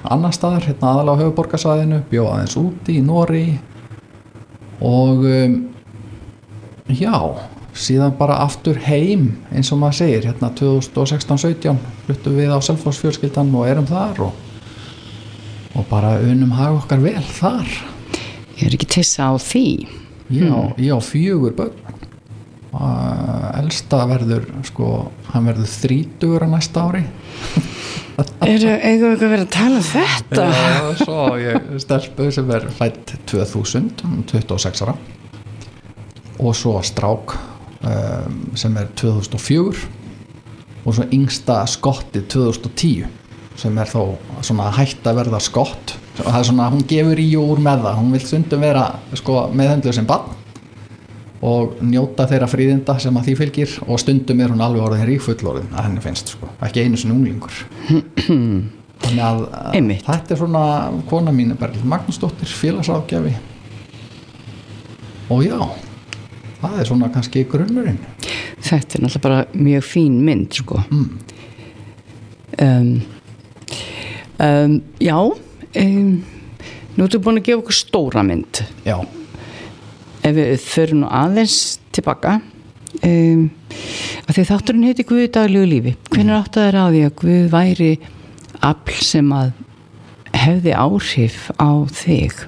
annar staðar, hérna aðalega á höfuðborgarsvæðinu, bjó aðeins úti í Noregi og já, síðan bara aftur heim eins og maður segir, hérna 2016-17 fluttum við á Selfoss fjölskyldan og erum þar og bara unum hag okkar vel þar. Ég ekki tissa á því. Já, ég á 4 börn. Elsta verður, sko, hann verður 30 á næsta ári. Eigum við verið að tala um þetta? Já, svo ég stelpu sem fædd 2000, 26 ára. Og svo strák sem 2004 og svo yngsta skotti 2010 sem þó svona hætt að verða skott og það svona, hún gefur í og úr með það, hún vil stundum vera sko, meðhöndluð sem barn og njóta þeirra fríðinda sem að því fylgir og stundum hún alveg orðin ríkfullorðin að henni finnst, sko, ekki einu sinni unglingur þannig að þetta svona kona mín Berglind Magnúsdóttir, félagsráðgjafi og já það svona kannski grunnurinn. Þetta náttúrulega bara mjög fín mynd, sko. Já, nú ertu búin að gefa okkur stóra mynd. Já. Ef við förum nú aðeins tilbaka, að því þátturinn heiti Guð í daglegu lífi. Hvenær áttu þér á því að Guð væri afl sem að hefði áhrif á þig?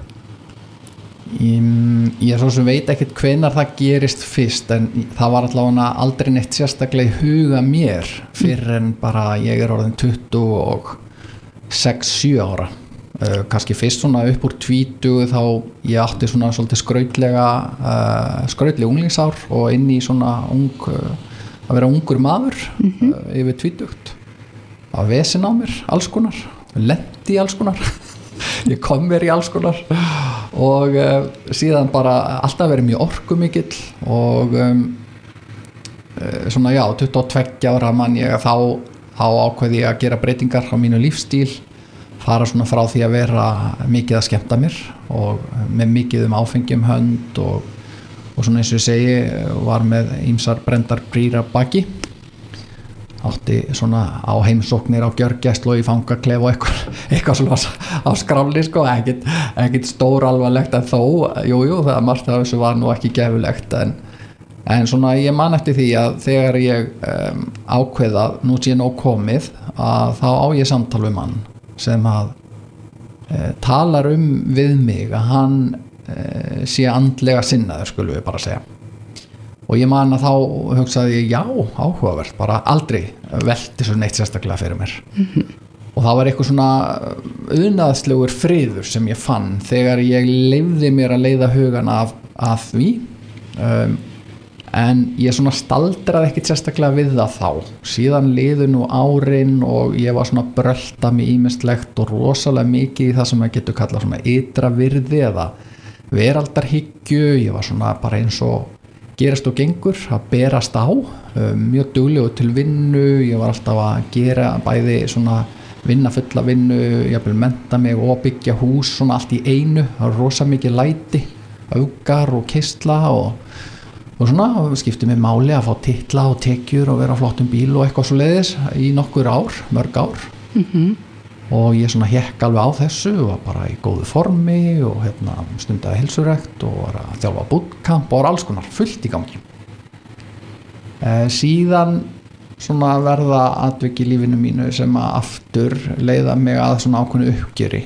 Ég svo sem veit ekkert hvenær það gerist fyrst en það var allavega aldrei neitt sérstaklega í huga mér fyrir en bara ég orðin 26-7 ára kannski fyrst svona upp úr 20 þá ég átti svona svolítið skrautleg unglingsár og inn í svona að vera ungur maður yfir 20 að vesen á mér alls konar, lenti í alls konar ég kom mér í alls konar og síðan bara alltaf verið mjög orkumikill og svona já 22 ára man ég að þá ákveði ég að gera breytingar á mínu lífstíl fara svona frá því að vera mikið að skemmta mér og með mikið áfengi hönd og svona eins og ég segi var með ýmsar brendar brýr að baki átti svona á heimsóknir á gjörgæslu og í fangaklef og eitthvað svona á skráli sko, ekkert stór alvarlegt en þó, jú, það margt af þessu var nú ekki gefulegt en svona ég man eftir því að þegar ég ákveða nú sé nóg komið að þá á ég samtal við mann sem að talar við mig að hann sé andlega sinnaður skulum við bara segja og ég man að þá hugsaði ég já, áhugavert, bara aldrei velti svo neitt sérstaklega fyrir mér og það var eitthvað svona unaðslegur friður sem ég fann þegar ég leyfði mér að leiða hugan af því en ég svona staldraði ekkit sérstaklega við það þá síðan liðu nú árin og ég var svona brölta mig ýmislegt og rosalega mikið í það sem maður getur kallað svona ytra virði eða veraldarhyggju, ég var svona bara eins og gerast og gengur að berast á mjög duglegur til vinnu ég var alltaf að gera bæði svona vinna fulla vinnu jafnvel mennta mig og byggja hús svona allt í einu, það var rosa mikið læti augar og kistla og svona skipti mig máli að fá titla og tekjur og vera á flottum bíl og eitthvað svo leiðis í mörg ár og ég svona hékk alveg á þessu og var bara í góðu formi og stundaði heilsurækt og var að þjálfa bootcamp og var alls konar fullt í gangi síðan svona verða atvik í lífinu mínu sem að aftur leiða mig að svona ákveðnu uppgjöri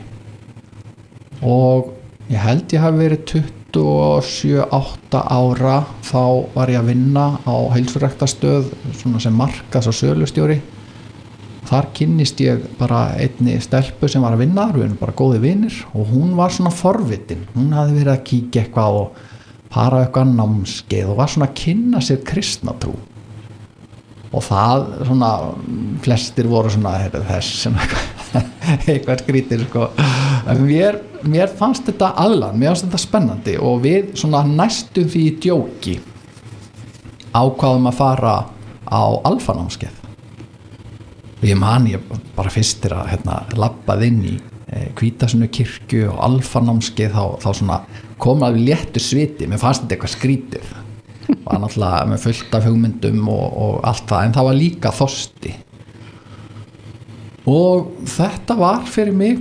og ég held ég hafi verið 27-8 ára þá var ég að vinna á heilsuræktastöð svona sem markaðs- og sölustjóri þar kynnist ég bara einni stelpu sem var að vinna við erum bara góði vinir og hún var svona forvitin hún hafði verið að kíkja eitthvað og fara eitthvað námskeið og var svona að kynna sér kristnatrú og það svona flestir voru svona þess sem eitthvað skrítið sko. mér fannst þetta allan, mér fannst þetta spennandi og við svona næstum því í djóki ákváðum að fara á alfanámskeið ég bara fyrst að labbað inn í Hvítasunnu kirkju og alfanámskeið þá svona kom alveg léttur sviti mér fannst þetta eitthvað skrítið var náttúrulega með fullt af hugmyndum og allt það en það var líka þorsti og þetta var fyrir mig